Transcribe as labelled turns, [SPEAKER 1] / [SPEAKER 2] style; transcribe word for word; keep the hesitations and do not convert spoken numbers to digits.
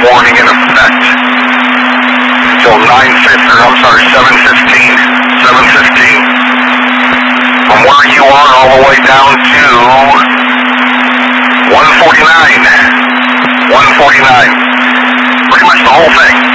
[SPEAKER 1] warning in effect until nine fifty, or I'm sorry, seven fifteen. seven fifteen. From where you are all the way down to one forty-nine. one forty-nine. Pretty much the whole thing.